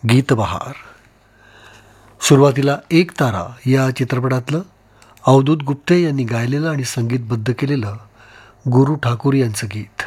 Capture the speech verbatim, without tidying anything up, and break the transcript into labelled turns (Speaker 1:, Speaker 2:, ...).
Speaker 1: गीतबहार. सुरुवातीला एक तारा या चित्रपटातलं अवधूत गुप्ते यांनी गायलेलं आणि संगीतबद्ध केलेलं गुरु ठाकूर यांचं गीत.